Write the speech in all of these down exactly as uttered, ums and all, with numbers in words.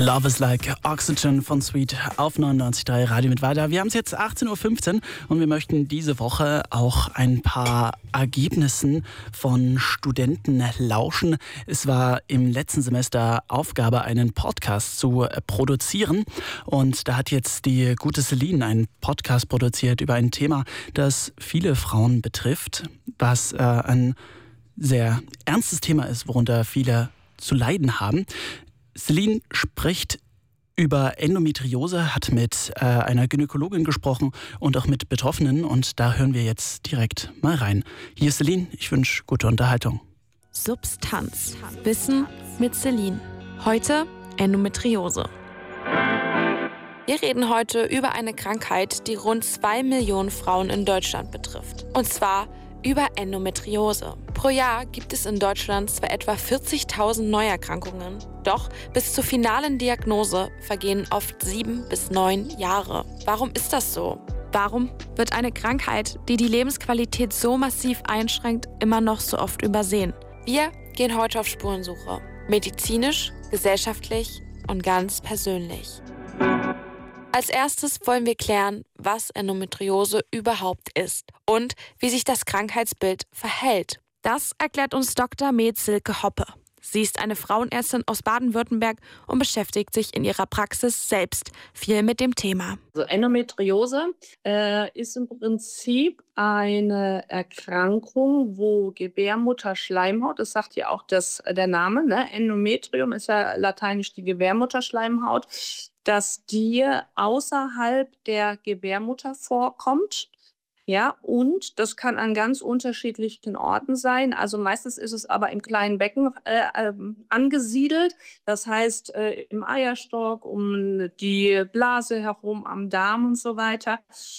Love is like Oxygen von Sweet auf neunundneunzig Komma drei Radio mit weiter. Wir haben es jetzt achtzehn Uhr fünfzehn und wir möchten diese Woche auch ein paar Ergebnissen von Studenten lauschen. Es war im letzten Semester Aufgabe, einen Podcast zu produzieren. Und da hat jetzt die gute Celine einen Podcast produziert über ein Thema, das viele Frauen betrifft, was äh, ein sehr ernstes Thema ist, worunter viele zu leiden haben. Celine spricht über Endometriose, hat mit äh, einer Gynäkologin gesprochen und auch mit Betroffenen. Und da hören wir jetzt direkt mal rein. Hier ist Celine, ich wünsche gute Unterhaltung. Substanz. Wissen mit Celine. Heute Endometriose. Wir reden heute über eine Krankheit, die rund zwei Millionen Frauen in Deutschland betrifft. Und zwar über Endometriose. Pro Jahr gibt es in Deutschland zwar etwa vierzigtausend Neuerkrankungen, doch bis zur finalen Diagnose vergehen oft sieben bis neun Jahre. Warum ist das so? Warum wird eine Krankheit, die die Lebensqualität so massiv einschränkt, immer noch so oft übersehen? Wir gehen heute auf Spurensuche. Medizinisch, gesellschaftlich und ganz persönlich. Als erstes wollen wir klären, was Endometriose überhaupt ist und wie sich das Krankheitsbild verhält. Das erklärt uns Doktor Med Silke Hoppe. Sie ist eine Frauenärztin aus Baden-Württemberg und beschäftigt sich in ihrer Praxis selbst viel mit dem Thema. Also Endometriose äh, ist im Prinzip eine Erkrankung, wo Gebärmutterschleimhaut, das sagt ja auch das, der Name, ne? Endometrium ist ja lateinisch die Gebärmutterschleimhaut, dass die außerhalb der Gebärmutter vorkommt. Ja, und das kann an ganz unterschiedlichen Orten sein. Also meistens ist es aber im kleinen Becken äh, äh, angesiedelt. Das heißt äh, im Eierstock, um die Blase herum, am Darm und so weiter.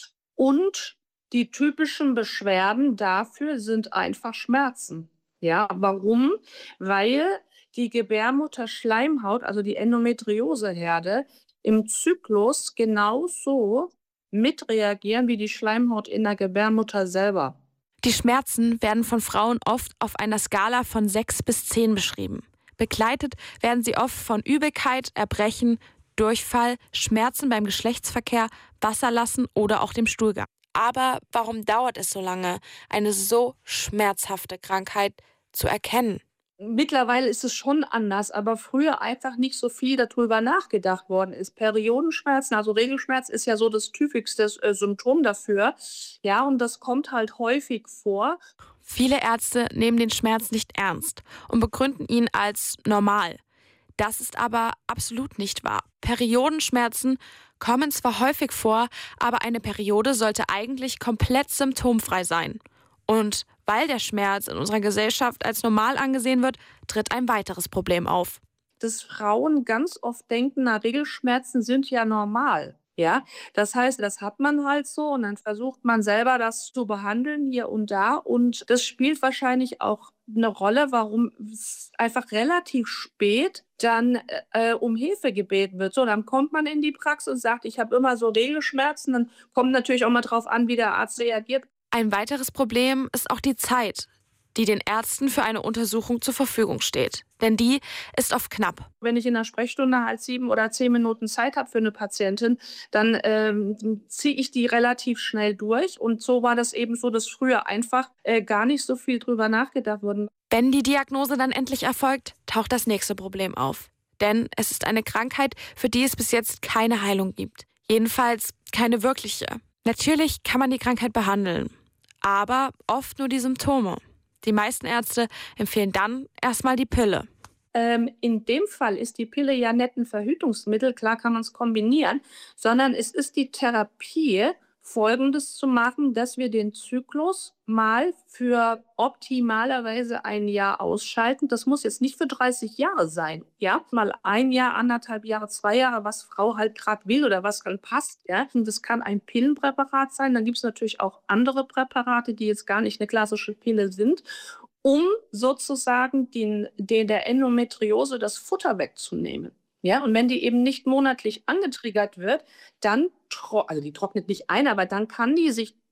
Und die typischen Beschwerden dafür sind einfach Schmerzen. Ja, warum? Weil die Gebärmutterschleimhaut, also die Endometrioseherde, im Zyklus genauso mitreagieren wie die Schleimhaut in der Gebärmutter selber. Die Schmerzen werden von Frauen oft auf einer Skala von sechs bis zehn beschrieben. Begleitet werden sie oft von Übelkeit, Erbrechen, Durchfall, Schmerzen beim Geschlechtsverkehr, Wasserlassen oder auch dem Stuhlgang. Aber warum dauert es so lange, eine so schmerzhafte Krankheit zu erkennen? Mittlerweile ist es schon anders, aber früher einfach nicht so viel darüber nachgedacht worden ist. Periodenschmerzen, also Regelschmerz, ist ja so das typischste äh, Symptom dafür. Ja, und das kommt halt häufig vor. Viele Ärzte nehmen den Schmerz nicht ernst und begründen ihn als normal. Das ist aber absolut nicht wahr. Periodenschmerzen kommen zwar häufig vor, aber eine Periode sollte eigentlich komplett symptomfrei sein. Und weil der Schmerz in unserer Gesellschaft als normal angesehen wird, tritt ein weiteres Problem auf. Dass Frauen ganz oft denken, na, Regelschmerzen sind ja normal. Ja, das heißt, das hat man halt so und dann versucht man selber das zu behandeln hier und da und das spielt wahrscheinlich auch eine Rolle, warum es einfach relativ spät dann äh, um Hilfe gebeten wird. So, dann kommt man in die Praxis und sagt, ich habe immer so Regelschmerzen, dann kommt natürlich auch mal drauf an, wie der Arzt reagiert. Ein weiteres Problem ist auch die Zeit, die den Ärzten für eine Untersuchung zur Verfügung steht. Denn die ist oft knapp. Wenn ich in der Sprechstunde halt sieben oder zehn Minuten Zeit habe für eine Patientin, dann ähm, ziehe ich die relativ schnell durch. Und so war das eben so, dass früher einfach äh, gar nicht so viel drüber nachgedacht wurde. Wenn die Diagnose dann endlich erfolgt, taucht das nächste Problem auf. Denn es ist eine Krankheit, für die es bis jetzt keine Heilung gibt. Jedenfalls keine wirkliche. Natürlich kann man die Krankheit behandeln, aber oft nur die Symptome. Die meisten Ärzte empfehlen dann erstmal die Pille. Ähm, in dem Fall ist die Pille ja nicht ein Verhütungsmittel, klar kann man es kombinieren, sondern es ist die Therapie, Folgendes zu machen, dass wir den Zyklus mal für optimalerweise ein Jahr ausschalten. Das muss jetzt nicht für dreißig Jahre sein. Ja, mal ein Jahr, anderthalb Jahre, zwei Jahre, was Frau halt gerade will oder was dann passt. Ja, und das kann ein Pillenpräparat sein. Dann gibt es natürlich auch andere Präparate, die jetzt gar nicht eine klassische Pille sind, um sozusagen den, den der Endometriose das Futter wegzunehmen. Ja, und wenn die eben nicht monatlich angetriggert wird, dann, tro- also die trocknet nicht ein, aber dann kann die sich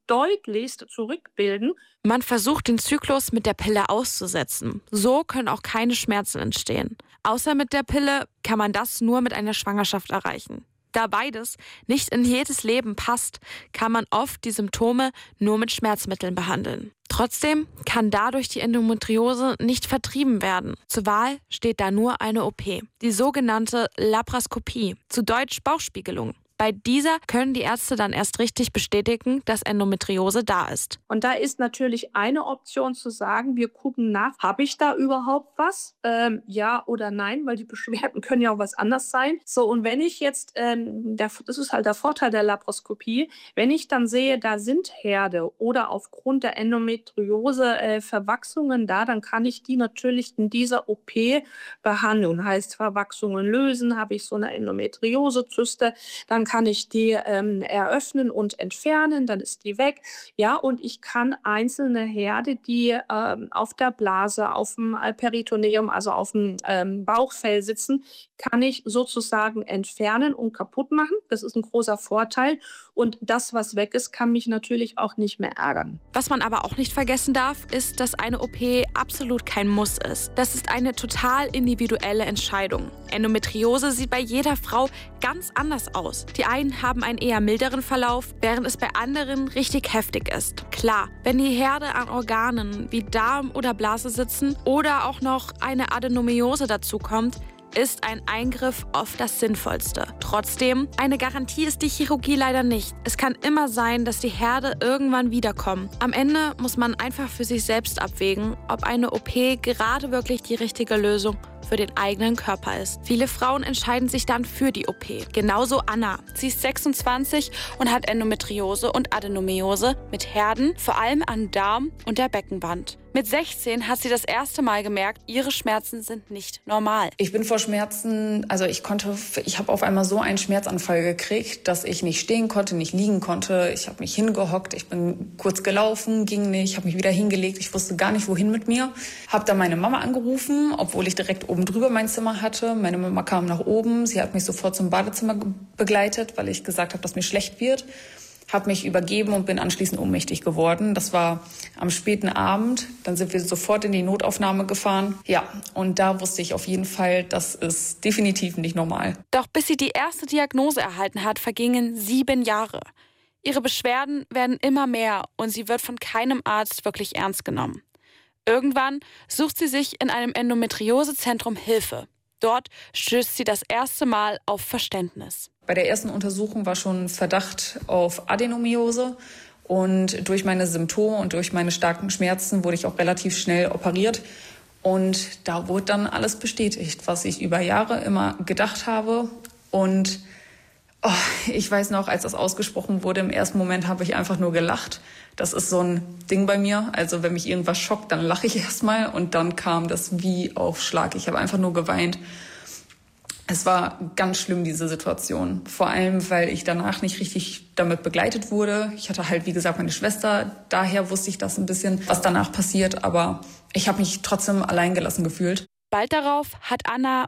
deutlichst zurückbilden. Man versucht, den Zyklus mit der Pille auszusetzen. So können auch keine Schmerzen entstehen. Außer mit der Pille kann man das nur mit einer Schwangerschaft erreichen. Da beides nicht in jedes Leben passt, kann man oft die Symptome nur mit Schmerzmitteln behandeln. Trotzdem kann dadurch die Endometriose nicht vertrieben werden. Zur Wahl steht da nur eine O P, die sogenannte Laparoskopie, zu Deutsch Bauchspiegelung. Bei dieser können die Ärzte dann erst richtig bestätigen, dass Endometriose da ist. Und da ist natürlich eine Option zu sagen, wir gucken nach, habe ich da überhaupt was? Ähm, ja oder nein, weil die Beschwerden können ja auch was anderes sein. So, und wenn ich jetzt, ähm, der, das ist halt der Vorteil der Laparoskopie, wenn ich dann sehe, da sind Herde oder aufgrund der Endometriose äh, Verwachsungen da, dann kann ich die natürlich in dieser O P behandeln. Heißt, Verwachsungen lösen, habe ich so eine Endometriosezyste, dann kann ich die ähm, eröffnen und entfernen, dann ist die weg. Ja, und ich kann einzelne Herde, die ähm, auf der Blase, auf dem Peritoneum, also auf dem ähm, Bauchfell sitzen, kann ich sozusagen entfernen und kaputt machen. Das ist ein großer Vorteil. Und das, was weg ist, kann mich natürlich auch nicht mehr ärgern. Was man aber auch nicht vergessen darf, ist, dass eine O P absolut kein Muss ist. Das ist eine total individuelle Entscheidung. Endometriose sieht bei jeder Frau ganz anders aus. Die einen haben einen eher milderen Verlauf, während es bei anderen richtig heftig ist. Klar, wenn die Herde an Organen wie Darm oder Blase sitzen oder auch noch eine Adenomiose dazukommt, ist ein Eingriff oft das Sinnvollste. Trotzdem, eine Garantie ist die Chirurgie leider nicht. Es kann immer sein, dass die Herde irgendwann wiederkommen. Am Ende muss man einfach für sich selbst abwägen, ob eine O P gerade wirklich die richtige Lösung für den eigenen Körper ist. Viele Frauen entscheiden sich dann für die O P. Genauso Anna. Sie ist sechsundzwanzig und hat Endometriose und Adenomiose mit Herden, vor allem an Darm und der Beckenwand. Mit sechzehn hat sie das erste Mal gemerkt, ihre Schmerzen sind nicht normal. Ich bin vor Schmerzen, also ich konnte, ich habe auf einmal so einen Schmerzanfall gekriegt, dass ich nicht stehen konnte, nicht liegen konnte. Ich habe mich hingehockt, ich bin kurz gelaufen, ging nicht, habe mich wieder hingelegt. Ich wusste gar nicht, wohin mit mir. Habe dann meine Mama angerufen, obwohl ich direkt oben drüber mein Zimmer hatte. Meine Mama kam nach oben, sie hat mich sofort zum Badezimmer begleitet, weil ich gesagt habe, dass mir schlecht wird. Habe mich übergeben und bin anschließend ohnmächtig geworden. Das war am späten Abend. Dann sind wir sofort in die Notaufnahme gefahren. Ja, und da wusste ich auf jeden Fall, das ist definitiv nicht normal. Doch bis sie die erste Diagnose erhalten hat, vergingen sieben Jahre. Ihre Beschwerden werden immer mehr und sie wird von keinem Arzt wirklich ernst genommen. Irgendwann sucht sie sich in einem Endometriosezentrum Hilfe. Dort stößt sie das erste Mal auf Verständnis. Bei der ersten Untersuchung war schon Verdacht auf Adenomiose und durch meine Symptome und durch meine starken Schmerzen wurde ich auch relativ schnell operiert und da wurde dann alles bestätigt, was ich über Jahre immer gedacht habe und oh, ich weiß noch, als das ausgesprochen wurde, im ersten Moment habe ich einfach nur gelacht. Das ist so ein Ding bei mir, also wenn mich irgendwas schockt, dann lache ich erstmal und dann kam das wie auf Schlag. Ich habe einfach nur geweint. Es war ganz schlimm, diese Situation. Vor allem, weil ich danach nicht richtig damit begleitet wurde. Ich hatte halt, wie gesagt, meine Schwester. Daher wusste ich das ein bisschen, was danach passiert. Aber ich habe mich trotzdem alleingelassen gefühlt. Bald darauf hat Anna,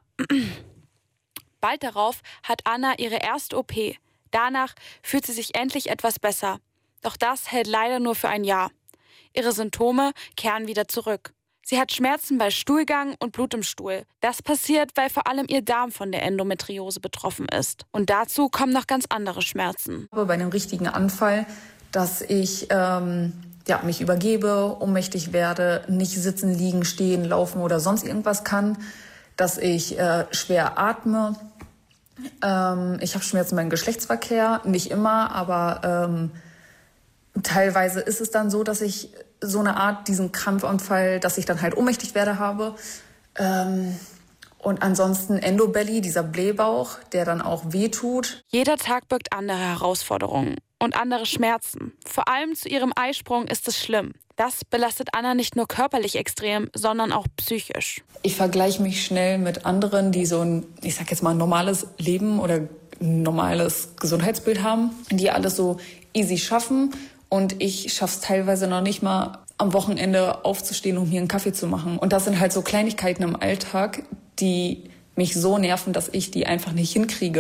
bald darauf hat Anna ihre erste O P. Danach fühlt sie sich endlich etwas besser. Doch das hält leider nur für ein Jahr. Ihre Symptome kehren wieder zurück. Sie hat Schmerzen bei Stuhlgang und Blut im Stuhl. Das passiert, weil vor allem ihr Darm von der Endometriose betroffen ist. Und dazu kommen noch ganz andere Schmerzen. Bei einem richtigen Anfall, dass ich ähm, ja, mich übergebe, ohnmächtig werde, nicht sitzen, liegen, stehen, laufen oder sonst irgendwas kann, dass ich äh, schwer atme. Ähm, ich habe Schmerzen beim Geschlechtsverkehr, nicht immer, aber ähm, teilweise ist es dann so, dass ich so eine Art, diesen Krampfanfall, dass ich dann halt ohnmächtig werde habe. Ähm, und ansonsten Endobelly, dieser Blähbauch, der dann auch wehtut. Jeder Tag birgt andere Herausforderungen und andere Schmerzen. Vor allem zu ihrem Eisprung ist es schlimm. Das belastet Anna nicht nur körperlich extrem, sondern auch psychisch. Ich vergleiche mich schnell mit anderen, die so ein, ich sag jetzt mal, normales Leben oder ein normales Gesundheitsbild haben, die alles so easy schaffen. Und ich schaff's teilweise noch nicht mal, am Wochenende aufzustehen, um hier einen Kaffee zu machen. Und das sind halt so Kleinigkeiten im Alltag, die mich so nerven, dass ich die einfach nicht hinkriege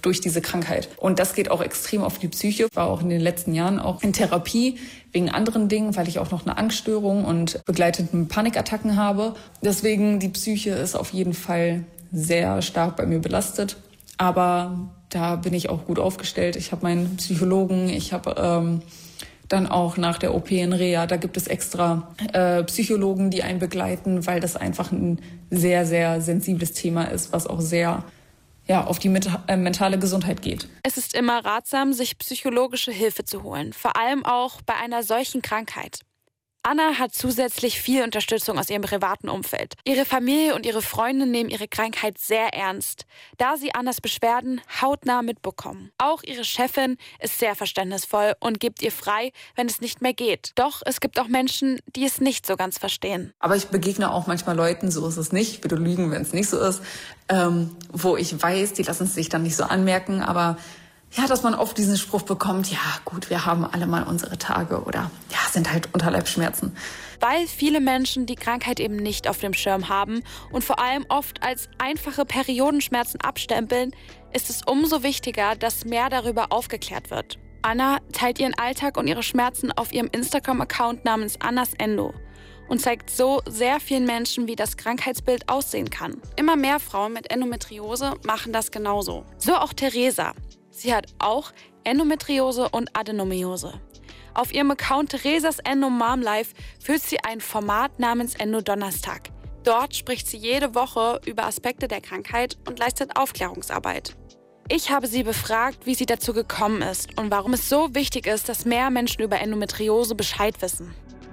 durch diese Krankheit. Und das geht auch extrem auf die Psyche. Ich war auch in den letzten Jahren auch in Therapie wegen anderen Dingen, weil ich auch noch eine Angststörung und begleitende Panikattacken habe. Deswegen die Psyche ist auf jeden Fall sehr stark bei mir belastet. Aber da bin ich auch gut aufgestellt. Ich habe meinen Psychologen, ich habe ähm, dann auch nach der O P in Reha, da gibt es extra äh, Psychologen, die einen begleiten, weil das einfach ein sehr, sehr sensibles Thema ist, was auch sehr ja, auf die mit- äh, mentale Gesundheit geht. Es ist immer ratsam, sich psychologische Hilfe zu holen, vor allem auch bei einer solchen Krankheit. Anna hat zusätzlich viel Unterstützung aus ihrem privaten Umfeld. Ihre Familie und ihre Freunde nehmen ihre Krankheit sehr ernst, da sie Annas Beschwerden hautnah mitbekommen. Auch ihre Chefin ist sehr verständnisvoll und gibt ihr frei, wenn es nicht mehr geht. Doch es gibt auch Menschen, die es nicht so ganz verstehen. Aber ich begegne auch manchmal Leuten, so ist es nicht, ich würde lügen, wenn es nicht so ist, ähm, wo ich weiß, die lassen es sich dann nicht so anmerken, aber ja, dass man oft diesen Spruch bekommt, ja gut, wir haben alle mal unsere Tage oder ja, sind halt Unterleibsschmerzen. Weil viele Menschen die Krankheit eben nicht auf dem Schirm haben und vor allem oft als einfache Periodenschmerzen abstempeln, ist es umso wichtiger, dass mehr darüber aufgeklärt wird. Anna teilt ihren Alltag und ihre Schmerzen auf ihrem Instagram-Account namens Annas Endo und zeigt so sehr vielen Menschen, wie das Krankheitsbild aussehen kann. Immer mehr Frauen mit Endometriose machen das genauso. So auch Theresa. Sie hat auch Endometriose und Adenomiose. Auf ihrem Account Theresas Endo Mom Life führt sie ein Format namens Endo Donnerstag. Dort spricht sie jede Woche über Aspekte der Krankheit und leistet Aufklärungsarbeit. Ich habe sie befragt, wie sie dazu gekommen ist und warum es so wichtig ist, dass mehr Menschen über Endometriose Bescheid wissen.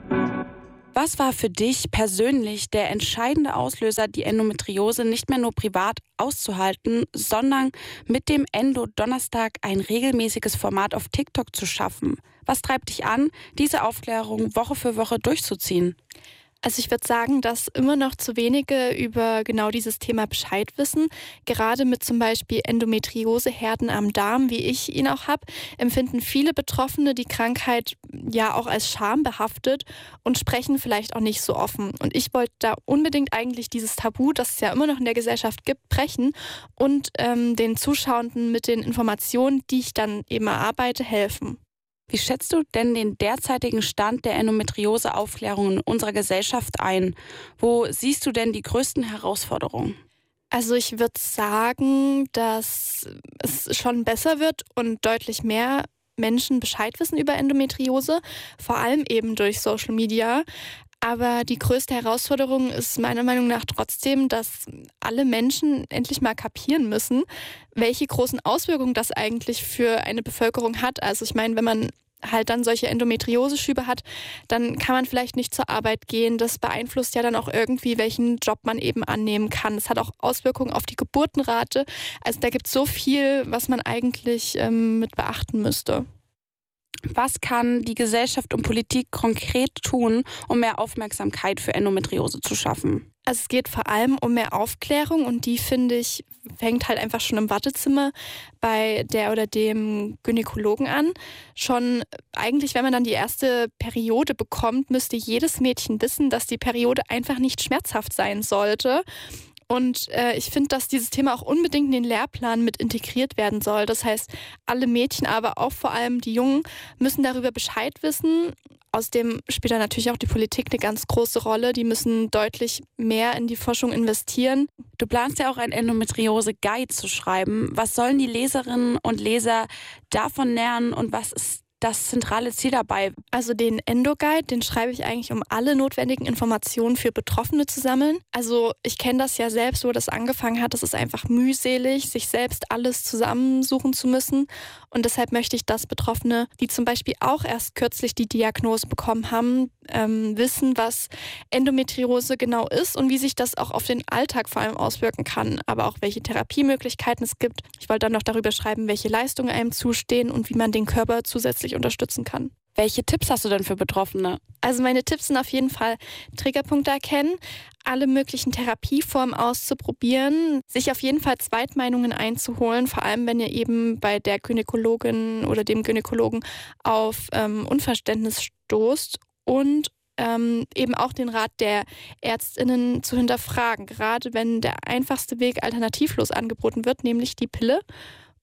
Was war für dich persönlich der entscheidende Auslöser, die Endometriose nicht mehr nur privat auszuhalten, sondern mit dem Endo-Donnerstag ein regelmäßiges Format auf TikTok zu schaffen? Was treibt dich an, diese Aufklärung Woche für Woche durchzuziehen? Also ich würde sagen, dass immer noch zu wenige über genau dieses Thema Bescheid wissen. Gerade mit zum Beispiel Endometrioseherden am Darm, wie ich ihn auch habe, empfinden viele Betroffene die Krankheit ja auch als schambehaftet und sprechen vielleicht auch nicht so offen. Und ich wollte da unbedingt eigentlich dieses Tabu, das es ja immer noch in der Gesellschaft gibt, brechen und ähm, den Zuschauenden mit den Informationen, die ich dann eben erarbeite, helfen. Wie schätzt du denn den derzeitigen Stand der Endometriose-Aufklärung in unserer Gesellschaft ein? Wo siehst du denn die größten Herausforderungen? Also ich würde sagen, dass es schon besser wird und deutlich mehr Menschen Bescheid wissen über Endometriose, vor allem eben durch Social Media. Aber die größte Herausforderung ist meiner Meinung nach trotzdem, dass alle Menschen endlich mal kapieren müssen, welche großen Auswirkungen das eigentlich für eine Bevölkerung hat. Also ich meine, wenn man halt dann solche Endometrioseschübe hat, dann kann man vielleicht nicht zur Arbeit gehen. Das beeinflusst ja dann auch irgendwie, welchen Job man eben annehmen kann. Es hat auch Auswirkungen auf die Geburtenrate. Also da gibt es so viel, was man eigentlich ähm, mit beachten müsste. Was kann die Gesellschaft und Politik konkret tun, um mehr Aufmerksamkeit für Endometriose zu schaffen? Also es geht vor allem um mehr Aufklärung und die, finde ich, fängt halt einfach schon im Wartezimmer bei der oder dem Gynäkologen an. Schon eigentlich, wenn man dann die erste Periode bekommt, müsste jedes Mädchen wissen, dass die Periode einfach nicht schmerzhaft sein sollte. Und äh, ich finde, dass dieses Thema auch unbedingt in den Lehrplan mit integriert werden soll. Das heißt, alle Mädchen, aber auch vor allem die Jungen, müssen darüber Bescheid wissen. Außerdem spielt da natürlich auch die Politik eine ganz große Rolle. Die müssen deutlich mehr in die Forschung investieren. Du planst ja auch ein Endometriose-Guide zu schreiben. Was sollen die Leserinnen und Leser davon lernen und was ist das zentrale Ziel dabei? Also den Endo-Guide, den schreibe ich eigentlich, um alle notwendigen Informationen für Betroffene zu sammeln. Also ich kenne das ja selbst, wo das angefangen hat. Das ist einfach mühselig, sich selbst alles zusammensuchen zu müssen. Und deshalb möchte ich, dass Betroffene, die zum Beispiel auch erst kürzlich die Diagnose bekommen haben, ähm, wissen, was Endometriose genau ist und wie sich das auch auf den Alltag vor allem auswirken kann. Aber auch welche Therapiemöglichkeiten es gibt. Ich wollte dann noch darüber schreiben, welche Leistungen einem zustehen und wie man den Körper zusätzlich unterstützen kann. Welche Tipps hast du denn für Betroffene? Also meine Tipps sind auf jeden Fall Triggerpunkte erkennen, alle möglichen Therapieformen auszuprobieren, sich auf jeden Fall Zweitmeinungen einzuholen, vor allem wenn ihr eben bei der Gynäkologin oder dem Gynäkologen auf ähm, Unverständnis stoßt und ähm, eben auch den Rat der ÄrztInnen zu hinterfragen, gerade wenn der einfachste Weg alternativlos angeboten wird, nämlich die Pille.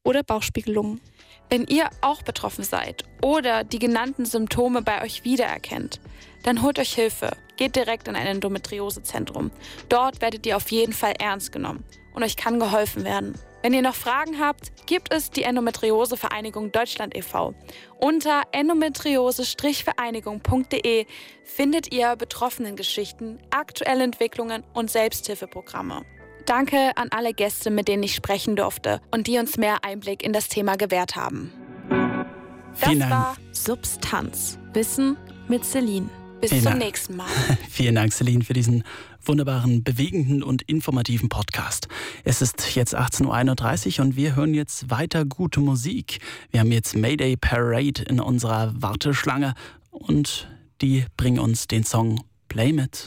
oder Bauchspiegelungen. Wenn ihr auch betroffen seid oder die genannten Symptome bei euch wiedererkennt, dann holt euch Hilfe. Geht direkt in ein Endometriosezentrum. Dort werdet ihr auf jeden Fall ernst genommen und euch kann geholfen werden. Wenn ihr noch Fragen habt, gibt es die Endometriose-Vereinigung Deutschland e V Unter endometriose vereinigung punkt de findet ihr Betroffenengeschichten, aktuelle Entwicklungen und Selbsthilfeprogramme. Danke an alle Gäste, mit denen ich sprechen durfte und die uns mehr Einblick in das Thema gewährt haben. Vielen Das Dank. war Substanz. Wissen mit Celine. Bis Vielen zum Dank. nächsten Mal. Vielen Dank, Celine, für diesen wunderbaren, bewegenden und informativen Podcast. Es ist jetzt achtzehn Uhr einunddreißig und wir hören jetzt weiter gute Musik. Wir haben jetzt Mayday Parade in unserer Warteschlange und die bringen uns den Song Blame It.